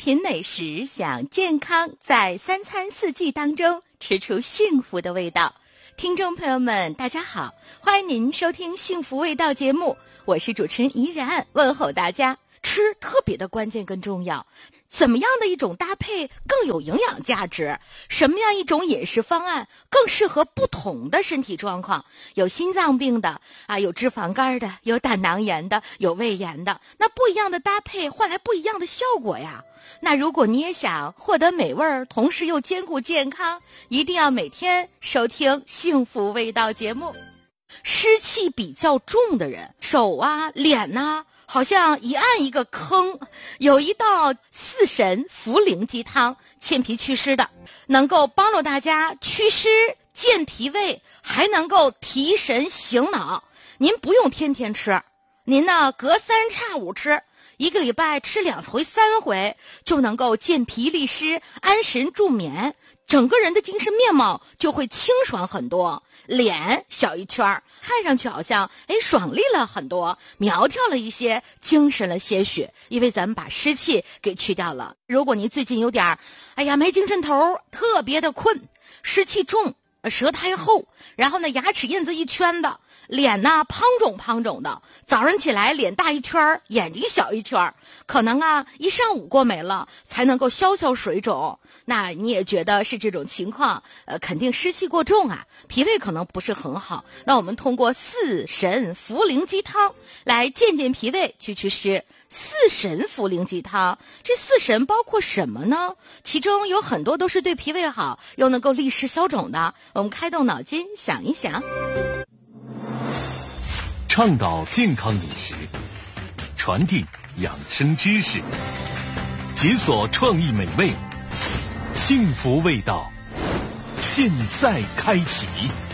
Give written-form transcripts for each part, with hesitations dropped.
品美食，享健康，在三餐四季当中吃出幸福的味道。听众朋友们，大家好，欢迎您收听幸福味道节目，我是主持人怡然，问候大家。吃特别的关键跟重要，怎么样的一种搭配更有营养价值？什么样一种饮食方案更适合不同的身体状况？有心脏病的啊，有脂肪肝的，有胆囊炎的，有胃炎的，那不一样的搭配换来不一样的效果呀。那如果你也想获得美味，同时又兼顾健康，一定要每天收听幸福味道节目。湿气比较重的人，手啊脸啊好像一按一个坑。有一道四神茯苓鸡汤，健脾祛湿的，能够帮助大家祛湿健脾胃，还能够提神醒脑。您不用天天吃，您呢隔三差五吃，一个礼拜吃2回3回，就能够健脾利湿，安神助眠，整个人的精神面貌就会清爽很多，脸小一圈，看上去好像爽利了很多，苗条了一些，精神了些许，因为咱们把湿气给去掉了。如果您最近有点没精神头，特别的困，湿气重，舌苔厚，然后呢牙齿印子一圈的，脸呢胖肿的，早上起来脸大一圈，眼睛小一圈，可能一上午过没了才能够消水肿。那你也觉得是这种情况，肯定湿气过重啊，脾胃可能不是很好。那我们通过四神茯苓鸡汤来健脾胃，祛湿。四神茯苓鸡汤，这四神包括什么呢？其中有很多都是对脾胃好，又能够利湿消肿的。我们开动脑筋想一想。 倡导健康饮食，传递养生知识，解锁创意美味，幸福味道现在开启。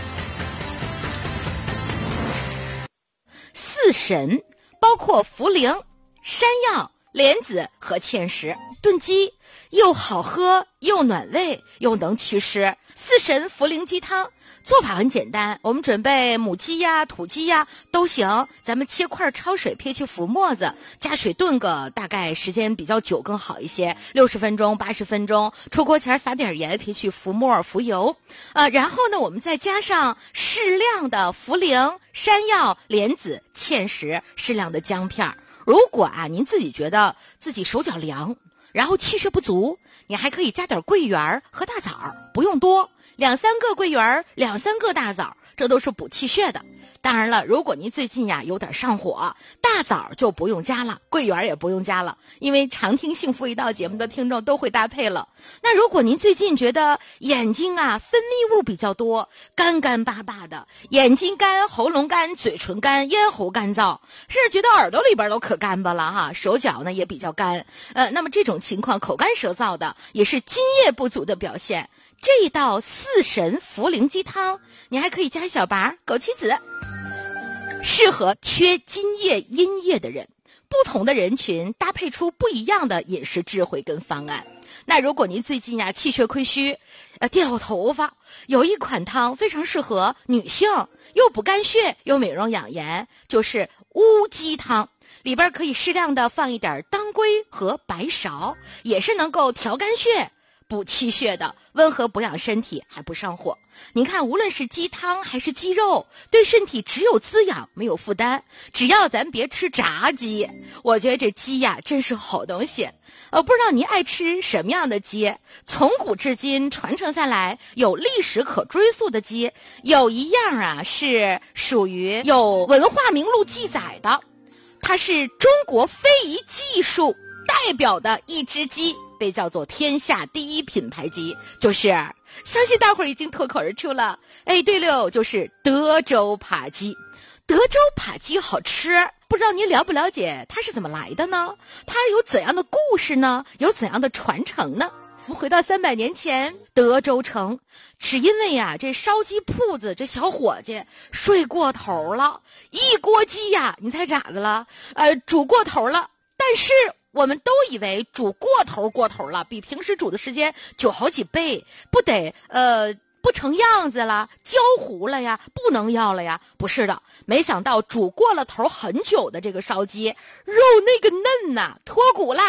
四神包括茯苓、山药、莲子和芡实，炖鸡又好喝又暖胃又能祛湿。四神茯苓鸡汤做法很简单，我们准备母鸡呀、土鸡呀都行，咱们切块焯水，撇去浮沫子，加水炖个大概时间比较久更好一些，60分钟、80分钟，出锅前撒点盐，撇去浮沫、浮油，然后呢，我们再加上适量的茯苓、山药、莲子、芡实，适量的姜片。如果您自己觉得自己手脚凉，然后气血不足，你还可以加点桂圆和大枣，不用多，2-3个桂圆，2-3个大枣，这都是补气血的。当然了，如果您最近有点上火，大枣就不用加了，桂圆也不用加了，因为常听幸福一道节目的听众都会搭配了。那如果您最近觉得眼睛分泌物比较多，干巴巴的，眼睛干、喉咙干、嘴唇干、咽喉干燥，甚至觉得耳朵里边都可干巴了哈，手脚呢也比较干，那么这种情况口干舌燥的，也是津液不足的表现。这一道四神茯苓鸡汤，你还可以加小白、枸杞子，适合缺津液阴液的人，不同的人群搭配出不一样的饮食智慧跟方案。那如果您最近气血亏虚，掉头发，有一款汤非常适合女性，又补肝血又美容养颜，就是乌鸡汤，里边可以适量的放一点当归和白芍，也是能够调肝血补气血的，温和补养身体，还不上火。您看，无论是鸡汤还是鸡肉，对身体只有滋养没有负担，只要咱别吃炸鸡。我觉得这鸡真是好东西。不知道您爱吃什么样的鸡？从古至今传承下来有历史可追溯的鸡，有一样是属于有文化名录记载的，它是中国非遗技术代表的一只鸡，被叫做天下第一品牌鸡，就是相信大伙儿已经脱口而出了，对了，就是德州扒鸡。德州扒鸡好吃，不知道您了不了解它是怎么来的呢？它有怎样的故事呢？有怎样的传承呢？我们回到300年前，德州城，只因为这烧鸡铺子这小伙计睡过头了，一锅鸡你猜咋的了？煮过头了。但是我们都以为煮过头了，比平时煮的时间久好几倍，不得不成样子了，焦糊了呀，不能要了呀。不是的，没想到煮过了头很久的这个烧鸡，肉那个嫩脱骨了，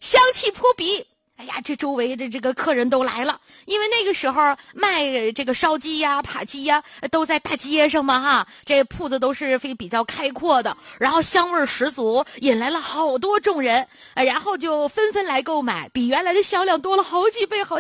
香气扑鼻。哎呀，这周围的这个客人都来了，因为那个时候卖这个烧鸡呀、扒鸡呀，都在大街上嘛哈，这铺子都是比较开阔的，然后香味十足，引来了好多众人，然后就纷纷来购买，比原来的销量多了好几倍。